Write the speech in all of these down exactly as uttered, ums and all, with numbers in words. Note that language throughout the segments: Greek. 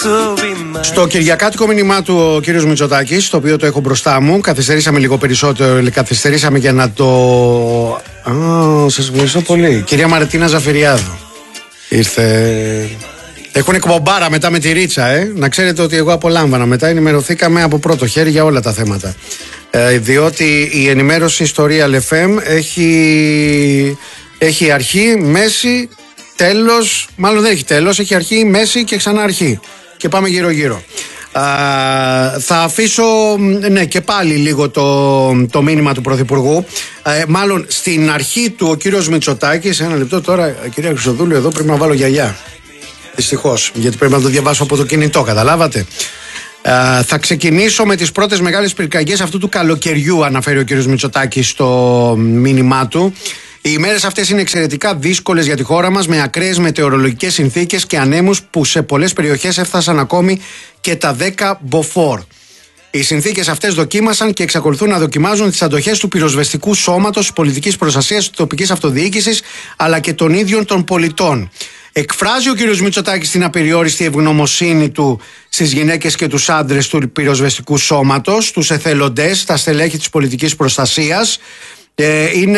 Στο κυριακάτικο μήνυμά του ο κύριος Μητσοτάκης, το οποίο το έχω μπροστά μου, καθυστερήσαμε λίγο περισσότερο, καθυστερήσαμε για να το... Α, σας ευχαριστώ πολύ. Κυρία Μαρτίνα Ζαφυριάδου ήρθε... Έχουν εκπομπάρα μετά με τη Ρίτσα, ε. Να ξέρετε ότι εγώ απολάμβανα. Μετά ενημερωθήκαμε από πρώτο χέρι για όλα τα θέματα. Ε, διότι η ενημέρωση στο Real εφ εμ έχει, έχει αρχή, μέση, τέλος. Μάλλον δεν έχει τέλος, έχει αρχή, μέση και ξανά αρχή. Και πάμε γύρω-γύρω. Α, θα αφήσω ναι, και πάλι λίγο το, το μήνυμα του Πρωθυπουργού. Ε, μάλλον στην αρχή του ο κύριος Μητσοτάκης. Ένα λεπτό τώρα, κυρία Χρυσοδούλου, εδώ πρέπει να βάλω γιαγιά. Δυστυχώς, γιατί πρέπει να το διαβάσω από το κινητό, καταλάβατε. Ε, θα ξεκινήσω με τις πρώτες μεγάλες πυρκαγιές αυτού του καλοκαιριού, αναφέρει ο κύριος Μητσοτάκης στο μήνυμά του. Οι ημέρες αυτές είναι εξαιρετικά δύσκολες για τη χώρα μας, με ακραίες μετεωρολογικές συνθήκες και ανέμους που σε πολλές περιοχές έφτασαν ακόμη και τα δέκα μποφόρ. Οι συνθήκες αυτές δοκίμασαν και εξακολουθούν να δοκιμάζουν τις αντοχές του πυροσβεστικού σώματος, της πολιτικής προστασίας, της τοπικής αυτοδιοίκησης αλλά και των ίδιων των πολιτών. Εκφράζει ο κ. Μητσοτάκης την απεριόριστη ευγνωμοσύνη του στις γυναίκες και τους άντρες του πυροσβεστικού σώματος, τους εθελοντές, τα στελέχη της πολιτικής προστασίας. Ε, είναι,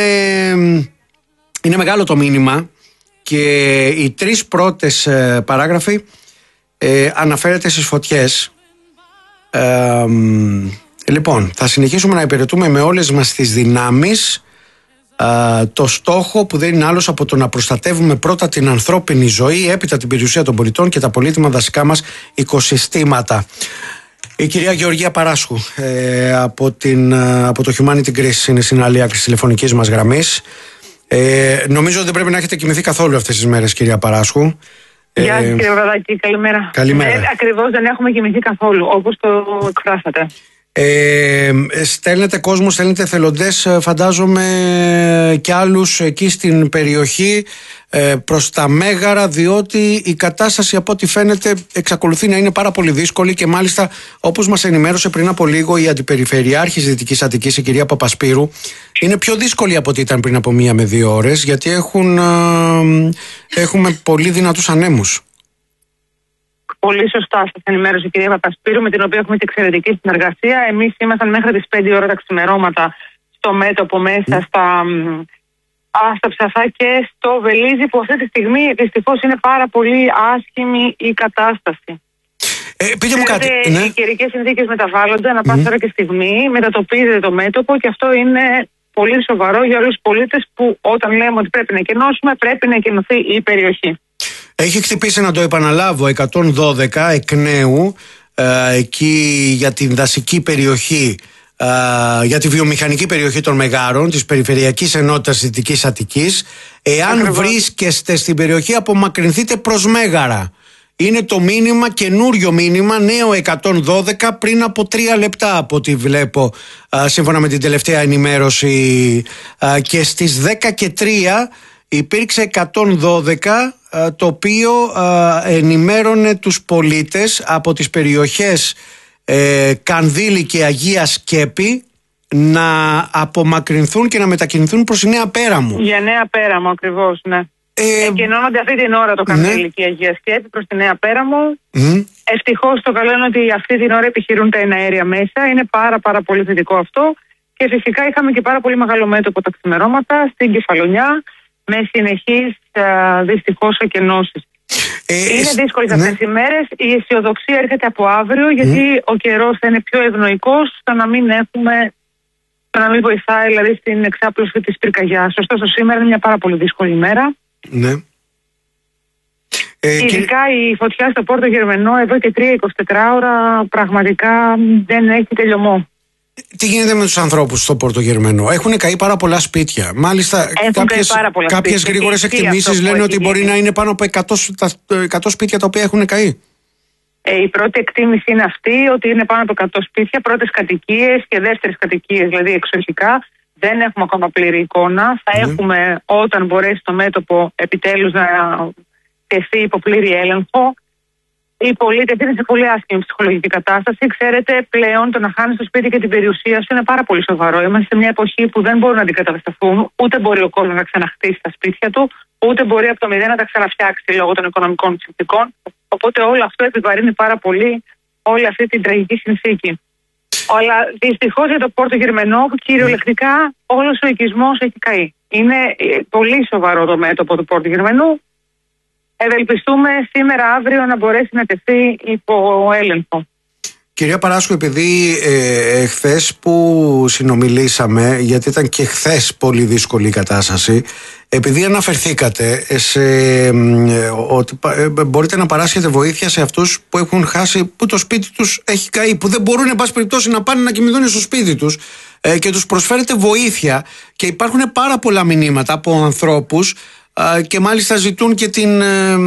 είναι μεγάλο το μήνυμα και οι τρεις πρώτες ε, παράγραφοι ε, αναφέρεται στις φωτιές. Ε, λοιπόν, θα συνεχίσουμε να υπηρετούμε με όλες μας τις δυνάμεις Uh, το στόχο που δεν είναι άλλος από το να προστατεύουμε πρώτα την ανθρώπινη ζωή, έπειτα την περιουσία των πολιτών και τα πολύτιμα δασικά μας οικοσυστήματα. Η κυρία Γεωργία Παράσχου ε, από, την, από το Humanity Greece είναι στην άλλη άκρη της τηλεφωνικής μας γραμμής. Ε, νομίζω ότι δεν πρέπει να έχετε κοιμηθεί καθόλου αυτές τις μέρες, κυρία Παράσχου. Γεια σας, κύριε Βραδάκη, καλημέρα. Καλημέρα. Ε, ακριβώς δεν έχουμε κοιμηθεί καθόλου, όπως το εκφράσατε. Ε, στέλνετε κόσμο, στέλνετε εθελοντές, φαντάζομαι και άλλους εκεί στην περιοχή ε, προς τα Μέγαρα, διότι η κατάσταση από ό,τι φαίνεται εξακολουθεί να είναι πάρα πολύ δύσκολη και μάλιστα όπως μας ενημέρωσε πριν από λίγο η Αντιπεριφερειάρχης Δυτικής Αττικής, η κυρία Παπασπύρου, είναι πιο δύσκολη από ό,τι ήταν πριν από μία με δύο ώρες, γιατί έχουν, ε, έχουμε πολύ δυνατούς ανέμους. Πολύ σωστά σας ενημέρωσε η κυρία Παπασπύρου, με την οποία έχουμε την εξαιρετική συνεργασία. Εμείς ήμασταν μέχρι τις πέντε ώρα τα ξημερώματα στο μέτωπο μέσα mm. στα, στα Ψαθά και στο Βελίζι, που αυτή τη στιγμή δυστυχώς είναι πάρα πολύ άσχημη η κατάσταση. Ε, πείτε μου κάτι. Ναι. Οι καιρικές συνθήκες μεταβάλλονται ανά πάσα ώρα και στιγμή, μετατοπίζεται το μέτωπο και αυτό είναι πολύ σοβαρό για όλους τους πολίτες που όταν λέμε ότι πρέπει να εκενώσουμε, πρέπει να εκενωθεί η περιοχή. Έχει χτυπήσει, να το επαναλάβω, εκατόν δώδεκα εκ νέου ε, εκεί για την δασική περιοχή, ε, για τη βιομηχανική περιοχή των Μεγάρων της Περιφερειακής Ενότητας Δυτικής Αττικής. Εάν Ακριβώς. βρίσκεστε στην περιοχή, απομακρυνθείτε προς Μέγαρα. Είναι το μήνυμα, καινούριο μήνυμα, νέο εκατόν δώδεκα, πριν από τρία λεπτά από ό,τι βλέπω, ε, σύμφωνα με την τελευταία ενημέρωση, ε, και στις δέκα και τρία υπήρξε εκατόν δώδεκα, το οποίο ενημέρωνε τους πολίτες από τις περιοχές ε, Κανδύλη και Αγία Σκέπη να απομακρυνθούν και να μετακινηθούν προς η Νέα Πέραμο. Για Νέα Πέραμο ακριβώς, ναι. Ε, Εκκοινώνονται αυτή την ώρα το Κανδύλη ναι. και η Αγία Σκέπη προς τη Νέα Πέραμο. Mm. Ευτυχώς το καλό είναι ότι αυτή την ώρα επιχειρούν τα εναέρια μέσα. Είναι πάρα πάρα πολύ θετικό αυτό. Και φυσικά είχαμε και πάρα πολύ μεγάλο μέτωπο τα ξημερώματα στην Κεφαλονιά, με συνεχείς δυστυχώς εκενώσεις. Ε, είναι δύσκολες ναι. αυτές οι μέρες. Η αισιοδοξία έρχεται από αύριο, γιατί mm. ο καιρός θα είναι πιο ευνοϊκός, στο να μην έχουμε, στο να μην βοηθάει δηλαδή στην εξάπλωση της πυρκαγιάς. Ωστόσο σήμερα είναι μια πάρα πολύ δύσκολη ημέρα. Ναι. Ε, Ειδικά και... η φωτιά στο Πόρτο Γερμενό εδώ και τρία εικοσιτέσσερις ώρα πραγματικά δεν έχει τελειωμό. Τι γίνεται με τους ανθρώπους στο Πόρτο Γερμενό? Έχουν καεί πάρα πολλά σπίτια. Μάλιστα, κάποιες, κάποιες γρήγορες εκτιμήσεις λένε ότι μπορεί να είναι πάνω από εκατό, εκατό σπίτια τα οποία έχουν καεί. Ε, η πρώτη εκτίμηση είναι αυτή, ότι είναι πάνω από εκατό σπίτια, πρώτες κατοικίες και δεύτερες κατοικίες, δηλαδή εξοχικά. Δεν έχουμε ακόμα πλήρη εικόνα. Θα ναι. έχουμε όταν μπορέσει το μέτωπο επιτέλους να τεθεί υπό πλήρη έλεγχο. Οι πολίτες είναι σε πολύ άσχημη ψυχολογική κατάσταση. Ξέρετε, πλέον το να χάνεις το σπίτι και την περιουσία σου είναι πάρα πολύ σοβαρό. Είμαστε σε μια εποχή που δεν μπορούν να αντικατασταθούν, ούτε μπορεί ο κόσμος να ξαναχτίσει τα σπίτια του, ούτε μπορεί από το μηδέν να τα ξαναφτιάξει λόγω των οικονομικών συνθηκών. Οπότε όλο αυτό επιβαρύνει πάρα πολύ όλη αυτή την τραγική συνθήκη. Αλλά δυστυχώς για το Πόρτο Γερμενό, κυριολεκτικά όλος ο οικισμός έχει καεί. Είναι πολύ σοβαρό το μέτωπο του Πόρτο Γερμενού. Ευελπιστούμε σήμερα, αύριο να μπορέσει να τεθεί υπό έλεγχο. Κυρία Παράσκου, επειδή ε, χθες που συνομιλήσαμε, γιατί ήταν και χθες πολύ δύσκολη η κατάσταση, επειδή αναφερθήκατε σε, ε, ότι ε, μπορείτε να παράσχετε βοήθεια σε αυτούς που έχουν χάσει, που το σπίτι τους έχει καεί, που δεν μπορούν εν πάση περιπτώσει να πάνε να κοιμηθούν στο σπίτι τους, ε, και τους προσφέρετε βοήθεια, και υπάρχουν πάρα πολλά μηνύματα από ανθρώπους και μάλιστα ζητούν και την...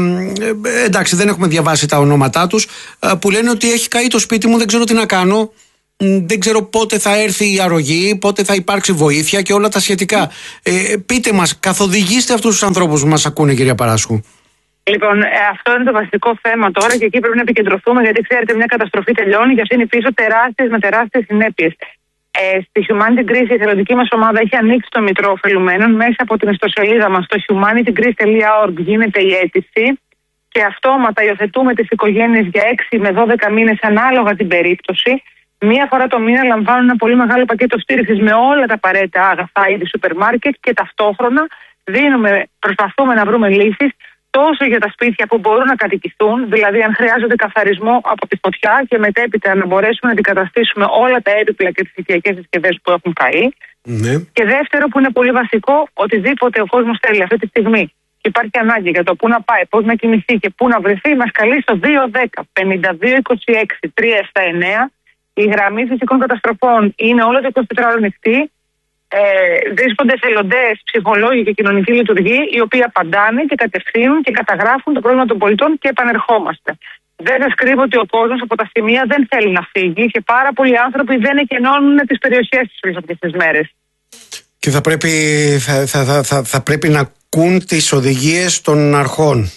εντάξει, δεν έχουμε διαβάσει τα ονόματά τους, που λένε ότι έχει καεί το σπίτι μου, δεν ξέρω τι να κάνω, δεν ξέρω πότε θα έρθει η αρρωγή, πότε θα υπάρξει βοήθεια και όλα τα σχετικά. Ε, πείτε μας, καθοδηγήστε αυτούς τους ανθρώπους που μας ακούνε, κυρία Παράσκου. Λοιπόν, αυτό είναι το βασικό θέμα τώρα και εκεί πρέπει να επικεντρωθούμε, γιατί ξέρετε, μια καταστροφή τελειώνει και αυτή είναι πίσω τεράστιες με τεράστιες συνέπειες. Ε, στη Humanity Greece η εθελοντική μας ομάδα έχει ανοίξει το μητρό ωφελουμένων. Μέσα από την ιστοσελίδα μας στο humanity greece τελεία org γίνεται η αίτηση και αυτόματα υιοθετούμε τις οικογένειες για έξι με δώδεκα μήνες ανάλογα την περίπτωση. Μία φορά το μήνα λαμβάνουν ένα πολύ μεγάλο πακέτο στήριξης με όλα τα απαραίτητα αγαθά είδη σούπερ μάρκετ και ταυτόχρονα δίνουμε, προσπαθούμε να βρούμε λύσεις τόσο για τα σπίτια που μπορούν να κατοικηθούν, δηλαδή αν χρειάζονται καθαρισμό από τη φωτιά και μετέπειτα να μπορέσουμε να αντικαταστήσουμε όλα τα έπιπλα και τις οικιακές συσκευές που έχουν καεί. Ναι. Και δεύτερο, που είναι πολύ βασικό, οτιδήποτε ο κόσμος θέλει αυτή τη στιγμή και υπάρχει ανάγκη για το πού να πάει, πώς να κοιμηθεί και πού να βρεθεί, μας καλεί στο δύο δέκα πενήντα δύο είκοσι έξι τριακόσια εβδομήντα εννέα. Η γραμμή φυσικών καταστροφών είναι όλο το εικοσιτετράωρο ανοιχτή. Ε, βρίσκονται εθελοντές, ψυχολόγοι και κοινωνικοί λειτουργοί, οι οποίοι απαντάνε και κατευθύνουν και καταγράφουν το πρόβλημα των πολιτών και επανερχόμαστε. Δεν σας κρύβω ότι ο κόσμος από τα σημεία δεν θέλει να φύγει και πάρα πολλοί άνθρωποι δεν εκενώνουν τις περιοχές τους όλες αυτές τις μέρες. Και θα πρέπει, θα, θα, θα, θα, θα πρέπει να ακούν τις οδηγίες των αρχών.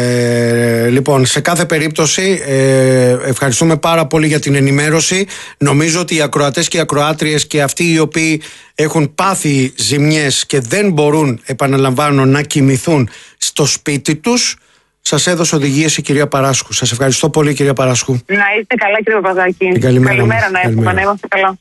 Ε, λοιπόν, σε κάθε περίπτωση ε, ευχαριστούμε πάρα πολύ για την ενημέρωση. Νομίζω ότι οι ακροατές και οι ακροάτριες και αυτοί οι οποίοι έχουν πάθει ζημιές και δεν μπορούν, επαναλαμβάνω, να κοιμηθούν στο σπίτι τους, σας έδωσε οδηγίες η κυρία Παράσκου. Σας ευχαριστώ πολύ, κυρία Παράσκου. Να είστε καλά, κύριε Παπαδάκη. Καλημέρα, καλημέρα να έχουμε, να είμαστε καλά.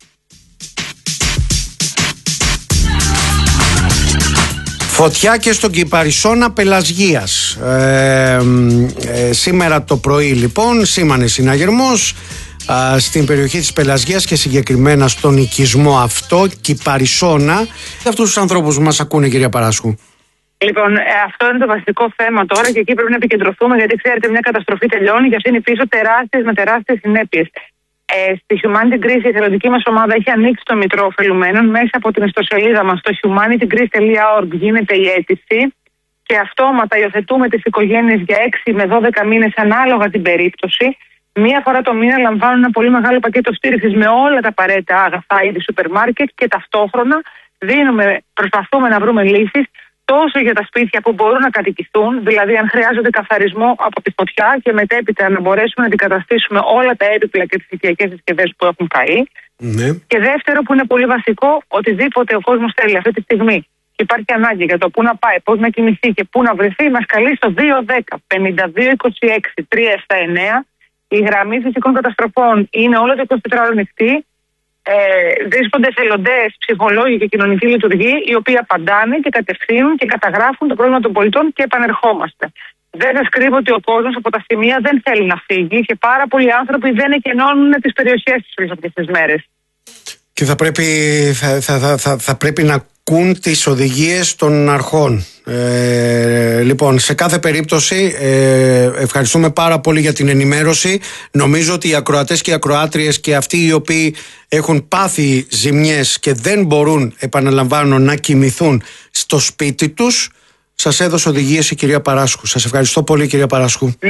Φωτιά και στον Κυπαρισώνα Πελασγίας. Ε, ε, σήμερα το πρωί λοιπόν σήμανε συναγερμός ε, στην περιοχή της Πελασγίας και συγκεκριμένα στον οικισμό αυτό, Κυπαρισώνα. Αυτούς τους ανθρώπους που μας ακούνε, κυρία Παράσκου. Λοιπόν, ε, αυτό είναι το βασικό θέμα τώρα και εκεί πρέπει να επικεντρωθούμε, γιατί ξέρετε, μια καταστροφή τελειώνει και αυτή είναι πίσω τεράστιες με τεράστιες συνέπειες. Ε, στη Humanity Greece η εθελοντική μας ομάδα έχει ανοίξει το μητρό ωφελουμένων. Μέσα από την ιστοσελίδα μας στο humanity greece τελεία org γίνεται η αίτηση και αυτόματα υιοθετούμε τις οικογένειες για έξι με δώδεκα μήνες ανάλογα την περίπτωση. Μία φορά το μήνα λαμβάνουν ένα πολύ μεγάλο πακέτο στήριξης με όλα τα απαραίτητα αγαθά είδη σούπερ μάρκετ και ταυτόχρονα δίνουμε, προσπαθούμε να βρούμε λύσεις τόσο για τα σπίτια που μπορούν να κατοικηθούν, δηλαδή αν χρειάζονται καθαρισμό από τη φωτιά και μετέπειτα να μπορέσουμε να αντικαταστήσουμε όλα τα έπιπλα και τις οικιακές συσκευές που έχουν καεί. Ναι. Και δεύτερο, που είναι πολύ βασικό, οτιδήποτε ο κόσμος θέλει αυτή τη στιγμή και υπάρχει ανάγκη για το πού να πάει, πώς να κοιμηθεί και πού να βρεθεί, μας καλεί στο δύο δέκα πενήντα δύο είκοσι έξι τριακόσια εβδομήντα εννέα. Η γραμμή φυσικών καταστροφών είναι όλο το εικοσιτετράωρο ανοιχτή. Ε, βρίσκονται εθελοντές, ψυχολόγοι και κοινωνικοί λειτουργοί, οι οποίοι απαντάνε και κατευθύνουν και καταγράφουν το πρόβλημα των πολιτών και επανερχόμαστε. Δεν σας κρύβω ότι ο κόσμος από τα σημεία δεν θέλει να φύγει και πάρα πολλοί άνθρωποι δεν εκενώνουν τις περιοχές τους όλες αυτές τις μέρες. Και θα πρέπει, θα, θα, θα, θα πρέπει να ακούν τις οδηγίες των αρχών. Ε, λοιπόν, σε κάθε περίπτωση ε, ευχαριστούμε πάρα πολύ για την ενημέρωση. Νομίζω ότι οι ακροατές και οι ακροάτριες και αυτοί οι οποίοι έχουν πάθει ζημιές και δεν μπορούν, επαναλαμβάνω, να κοιμηθούν στο σπίτι τους, σας έδωσε οδηγίες η κυρία Παράσκου. Σας ευχαριστώ πολύ, κυρία Παράσκου.